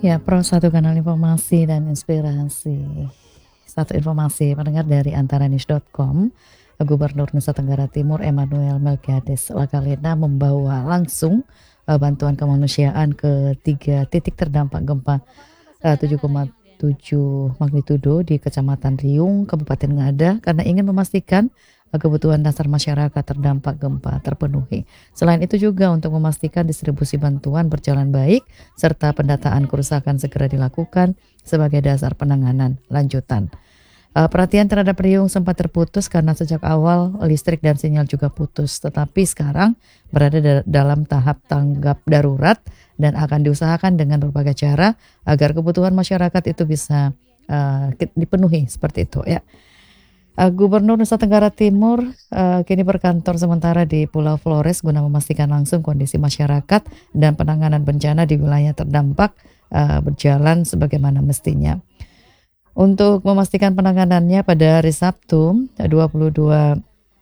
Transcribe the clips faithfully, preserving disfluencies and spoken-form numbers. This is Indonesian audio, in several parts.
Ya, Pro satu kanal informasi dan inspirasi. Satu informasi pendengar dari antaranews dot com, Gubernur Nusa Tenggara Timur Emmanuel Melkiades Lakalena membawa langsung uh, bantuan kemanusiaan ke tiga titik terdampak gempa uh, tujuh koma tujuh magnitudo di Kecamatan Riung, Kabupaten Ngada, karena ingin memastikan kebutuhan dasar masyarakat terdampak gempa terpenuhi. Selain itu juga untuk memastikan distribusi bantuan berjalan baik serta pendataan kerusakan segera dilakukan sebagai dasar penanganan lanjutan. Uh, perhatian terhadap Riung sempat terputus karena sejak awal listrik dan sinyal juga putus, tetapi sekarang berada da- dalam tahap tanggap darurat dan akan diusahakan dengan berbagai cara agar kebutuhan masyarakat itu bisa uh, dipenuhi seperti itu ya. Uh, Gubernur Nusa Tenggara Timur uh, kini berkantor sementara di Pulau Flores guna memastikan langsung kondisi masyarakat dan penanganan bencana di wilayah terdampak uh, berjalan sebagaimana mestinya. Untuk memastikan penanganannya pada hari Sabtu dua puluh dua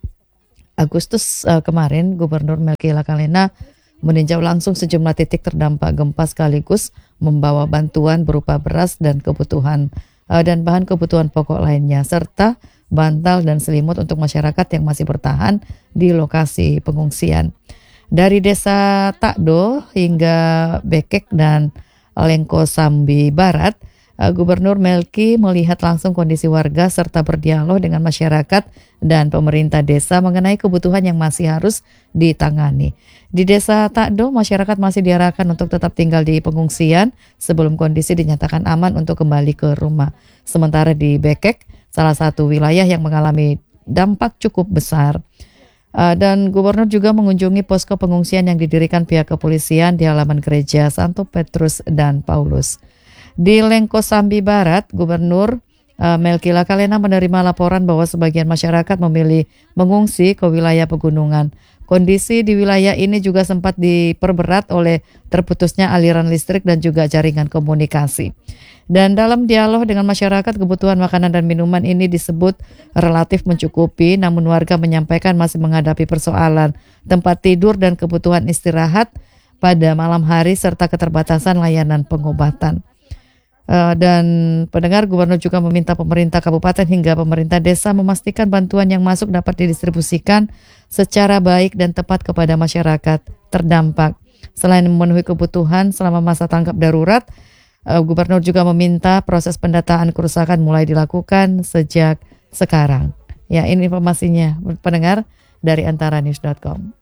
Agustus uh, kemarin, Gubernur Melki Lakalena meninjau langsung sejumlah titik terdampak gempa sekaligus membawa bantuan berupa beras dan kebutuhan uh, dan bahan kebutuhan pokok lainnya serta bantal dan selimut untuk masyarakat yang masih bertahan di lokasi pengungsian. Dari Desa Takdo hingga Bekek dan Lengko Sambi Barat, Gubernur Melki melihat langsung kondisi warga serta berdialog dengan masyarakat dan pemerintah desa mengenai kebutuhan yang masih harus ditangani. Di Desa Takdo, masyarakat masih diarahkan untuk tetap tinggal di pengungsian sebelum kondisi dinyatakan aman untuk kembali ke rumah. Sementara di Bekek, salah satu wilayah yang mengalami dampak cukup besar. Uh, dan Gubernur juga mengunjungi posko pengungsian yang didirikan pihak kepolisian di halaman gereja Santo Petrus dan Paulus. Di Lengko Sambi Barat, Gubernur uh, Melki Lakalena menerima laporan bahwa sebagian masyarakat memilih mengungsi ke wilayah pegunungan. Kondisi di wilayah ini juga sempat diperberat oleh terputusnya aliran listrik dan juga jaringan komunikasi. Dan dalam dialog dengan masyarakat, kebutuhan makanan dan minuman ini disebut relatif mencukupi, namun warga menyampaikan masih menghadapi persoalan tempat tidur dan kebutuhan istirahat pada malam hari serta keterbatasan layanan pengobatan. Uh, dan pendengar, Gubernur juga meminta pemerintah kabupaten hingga pemerintah desa memastikan bantuan yang masuk dapat didistribusikan secara baik dan tepat kepada masyarakat terdampak. Selain memenuhi kebutuhan selama masa tanggap darurat, uh, Gubernur juga meminta proses pendataan kerusakan mulai dilakukan sejak sekarang. Ya, ini informasinya pendengar dari antaranews dot com.